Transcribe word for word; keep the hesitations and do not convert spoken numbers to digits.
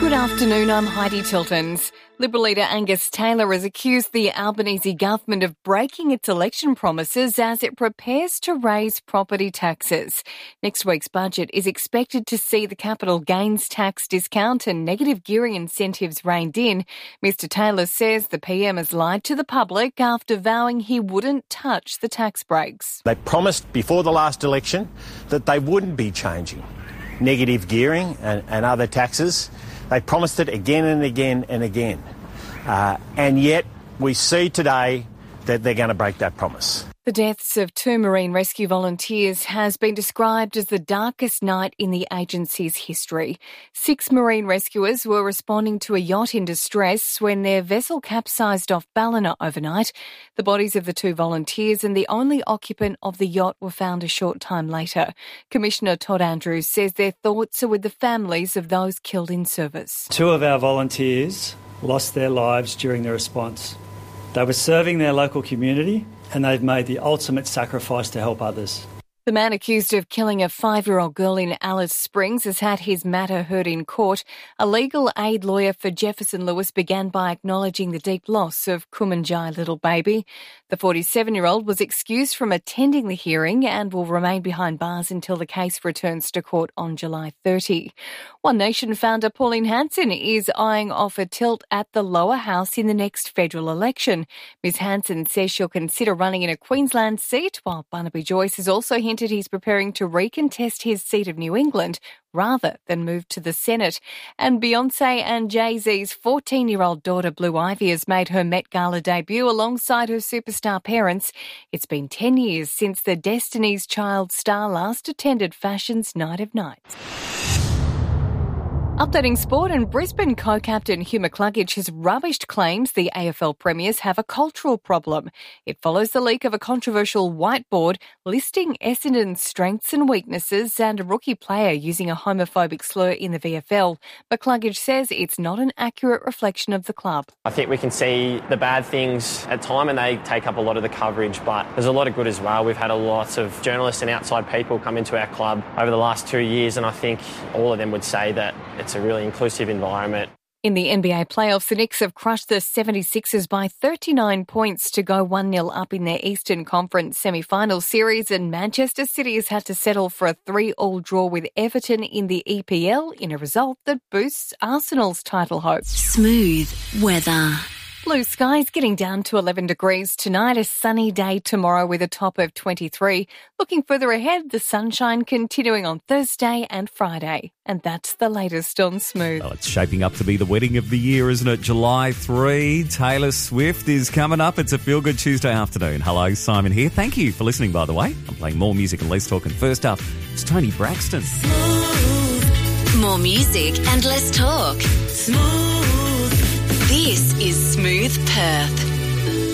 Good afternoon, I'm Heidi Tiltons. Liberal leader Angus Taylor has accused the Albanese government of breaking its election promises as it prepares to raise property taxes. Next week's budget is expected to see the capital gains tax discount and negative gearing incentives reined in. Mr Taylor says the P M has lied to the public after vowing he wouldn't touch the tax breaks. They promised before the last election that they wouldn't be changing negative gearing and, and other taxes. They promised it again and again and again. Uh, and yet we see today that they're going to break that promise. The deaths of two marine rescue volunteers has been described as the darkest night in the agency's history. Six marine rescuers were responding to a yacht in distress when their vessel capsized off Ballina overnight. The bodies of the two volunteers and the only occupant of the yacht were found a short time later. Commissioner Todd Andrews says their thoughts are with the families of those killed in service. Two of our volunteers lost their lives during the response. They were serving their local community and they've made the ultimate sacrifice to help others. The man accused of killing a five-year-old girl in Alice Springs has had his matter heard in court. A legal aid lawyer for Jefferson Lewis began by acknowledging the deep loss of Kumanjai little baby. The forty-seven-year-old was excused from attending the hearing and will remain behind bars until the case returns to court on July thirtieth. One Nation founder Pauline Hanson is eyeing off a tilt at the lower house in the next federal election. Ms Hanson says she'll consider running in a Queensland seat, while Barnaby Joyce has also hinted he's preparing to recontest his seat of New England rather than move to the Senate. And Beyonce and Jay-Z's fourteen-year-old daughter Blue Ivy has made her Met Gala debut alongside her superstar parents. It's been ten years since the Destiny's Child star last attended fashion's Night of Nights. Updating sport, and Brisbane co-captain Hugh McCluggage has rubbished claims the A F L premiers have a cultural problem. It follows the leak of a controversial whiteboard listing Essendon's strengths and weaknesses and a rookie player using a homophobic slur in the V F L. McCluggage says it's not an accurate reflection of the club. I think we can see the bad things at time and they take up a lot of the coverage, but there's a lot of good as well. We've had a lot of journalists and outside people come into our club over the last two years and I think all of them would say that it's a really inclusive environment. In the N B A playoffs, the Knicks have crushed the seventy-sixers by thirty-nine points to go one nil up in their Eastern Conference semi-final series, and Manchester City has had to settle for a three-all draw with Everton in the E P L in a result that boosts Arsenal's title hopes. Smooth weather. Blue skies getting down to eleven degrees tonight, a sunny day tomorrow with a top of twenty-three. Looking further ahead, the sunshine continuing on Thursday and Friday. And that's the latest on Smooth. Oh, it's shaping up to be the wedding of the year, isn't it? July third, Taylor Swift is coming up. It's a Feel Good Tuesday afternoon. Hello, Simon here. Thank you for listening, by the way. I'm playing more music and less talking. First up, it's Tony Braxton. Smooth. More music and less talk. Smooth. This is Smooth Perth.